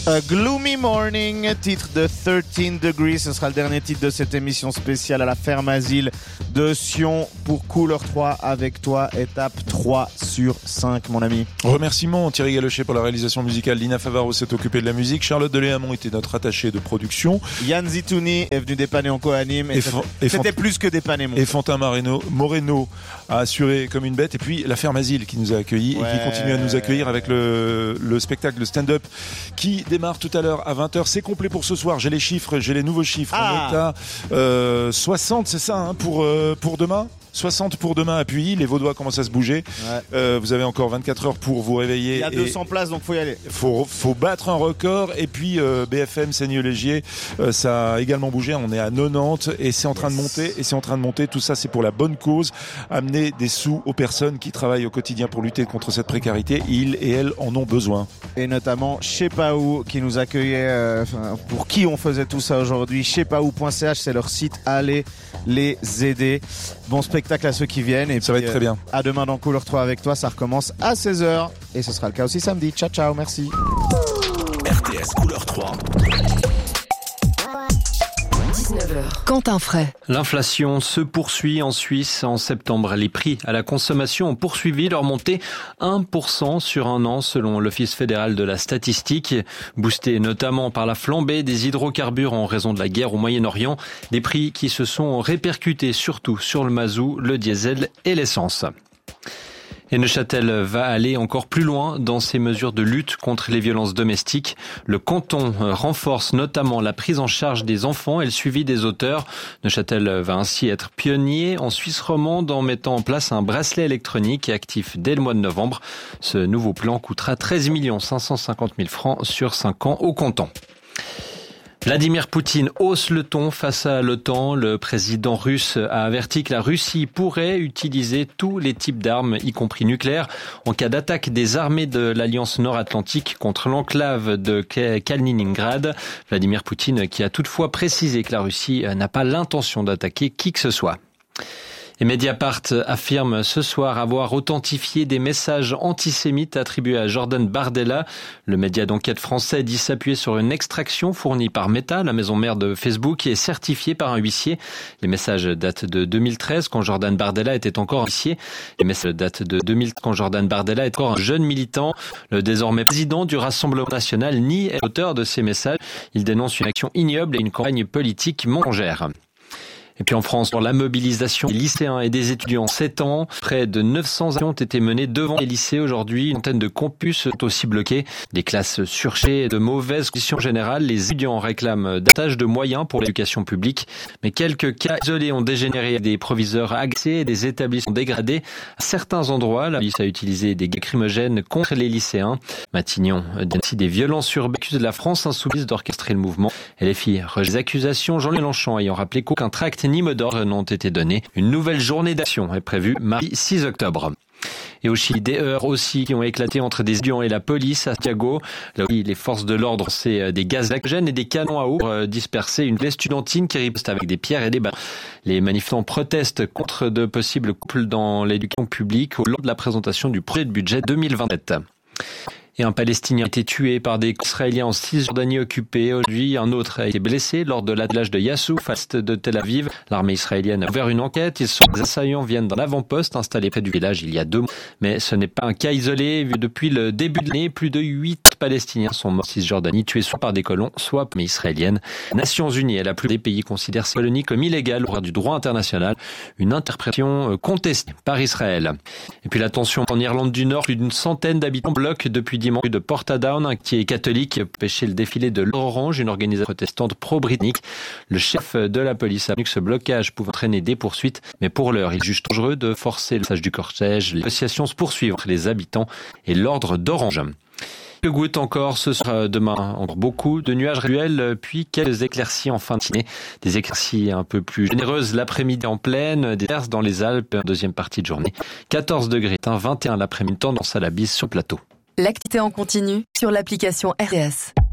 A Gloomy Morning, titre de 13 Degrees. Ce sera le dernier titre de cette émission spéciale à la ferme asile de Sion pour Couleur 3 avec toi. Étape 3 sur 5, mon ami. Remerciements Thierry Galochet pour la réalisation musicale. Lina Favaro s'est occupée de la musique. Charlotte Deléamont était notre attachée de production. Yann Zitouni est venu dépanner en co-anime. C'était plus que dépanner. Et Fantin Moreno a assuré comme une bête. Et puis la ferme asile qui nous a accueillis et qui continue à nous accueillir avec le spectacle de stand-up qui démarre tout à l'heure à 20h. C'est complet pour ce soir. J'ai les chiffres, j'ai les nouveaux chiffres. On est à 60, c'est ça, hein, pour demain. 60 pour demain à Puy, les Vaudois commencent à se bouger. Vous avez encore 24 heures pour vous réveiller. Il y a 200 places, donc faut y aller. Faut battre un record. Et puis BFM Seigneux-Légier, ça a également bougé. On est à 90 et c'est en train de monter. Tout ça, c'est pour la bonne cause. Amener des sous aux personnes qui travaillent au quotidien pour lutter contre cette précarité. Ils et elles en ont besoin. Et notamment chez Paou qui nous accueillait, pour qui on faisait tout ça aujourd'hui. Chez Paou.ch, c'est leur site. Allez les aider. Bon spectacle à ceux qui viennent. Et ça va être très bien. À demain dans Couleur 3 avec toi. Ça recommence à 16h. Et ce sera le cas aussi samedi. Ciao, ciao. Merci. RTS Couleur 3. 19h. Quentin Fray. L'inflation se poursuit en Suisse. En septembre, les prix à la consommation ont poursuivi leur montée 1% sur un an selon l'Office fédéral de la statistique. Boosté notamment par la flambée des hydrocarbures en raison de la guerre au Moyen-Orient. Des prix qui se sont répercutés surtout sur le mazout, le diesel et l'essence. Et Neuchâtel va aller encore plus loin dans ses mesures de lutte contre les violences domestiques. Le canton renforce notamment la prise en charge des enfants et le suivi des auteurs. Neuchâtel va ainsi être pionnier en Suisse romande en mettant en place un bracelet électronique actif dès le mois de novembre. Ce nouveau plan coûtera 13 550 000 francs sur 5 ans au canton. Vladimir Poutine hausse le ton face à l'OTAN. Le président russe a averti que la Russie pourrait utiliser tous les types d'armes, y compris nucléaires, en cas d'attaque des armées de l'Alliance Nord-Atlantique contre l'enclave de Kaliningrad. Vladimir Poutine qui a toutefois précisé que la Russie n'a pas l'intention d'attaquer qui que ce soit. Et Mediapart affirme ce soir avoir authentifié des messages antisémites attribués à Jordan Bardella. Le média d'enquête français dit s'appuyer sur une extraction fournie par Meta, la maison mère de Facebook, et certifiée par un huissier. Les messages datent de 2013, quand Jordan Bardella était encore un huissier. Les messages datent de 2000, quand Jordan Bardella était encore un jeune militant. Le désormais président du Rassemblement national nie être l'auteur de ces messages. Il dénonce une action ignoble et une campagne politique mensongère. Et puis en France, pour la mobilisation des lycéens et des étudiants 7 ans, près de 900 actions ont été menées devant les lycées aujourd'hui. Une centaine de campus sont aussi bloqués. Des classes surchargées et de mauvaises conditions générales. Les étudiants réclament davantage de moyens pour l'éducation publique. Mais quelques cas isolés ont dégénéré. Des proviseurs agressés et des établissements dégradés. À certains endroits, la police a utilisé des gaz lacrymogènes contre les lycéens. Matignon dénonce des violences urbaines, accuse la France insoumise d'orchestrer le mouvement. LFI rejette les accusations. Jean Mélenchon ayant rappelé qu'aucun tract ni mot d'ordre n'ont été donnés. Une nouvelle journée d'action est prévue mardi 6 octobre. Et au Chili, des heurts aussi qui ont éclaté entre des étudiants et la police à Santiago. Là où les forces de l'ordre, c'est des gaz lacrymogènes et des canons à eau pour disperser une foule estudiantine qui riposte avec des pierres et des ballons. Les manifestants protestent contre de possibles couples dans l'éducation publique lors de la présentation du projet de budget 2027. Et un Palestinien a été tué par des Israéliens en Cisjordanie occupée. Aujourd'hui, un autre a été blessé lors de l'attelage de Yassouf, à l'est de Tel Aviv. L'armée israélienne a ouvert une enquête. Les assaillants viennent d'un avant-poste installé près du village il y a 2 mois. Mais ce n'est pas un cas isolé. Vu depuis le début de l'année, plus de 8 Palestiniens sont morts en Cisjordanie, tués soit par des colons, soit par l'armée israélienne. Les Nations Unies et la plupart des pays considèrent ces colonies comme illégales au regard du droit international. Une interprétation contestée par Israël. Et puis la tension en Irlande du Nord, plus d'une centaine d'habitants bloquent depuis dimanche de Portadown, un quartier catholique, empêcher le défilé de l'Orange, une organisation protestante pro-britannique. Le chef de la police a dit que ce blocage pouvait entraîner des poursuites, mais pour l'heure, il juge dangereux de forcer le passage du cortège. Les négociations se poursuivent entre les habitants et l'ordre d'Orange. Le goutte encore, ce sera demain encore beaucoup de nuages résiduels, puis quelques éclaircies en fin de matinée. Des éclaircies un peu plus généreuses l'après-midi en plaine, des averses dans les Alpes, deuxième partie de journée. 14 degrés, 21 l'après-midi, tendance à la bise sur le plateau. L'activité en continu sur l'application RTS.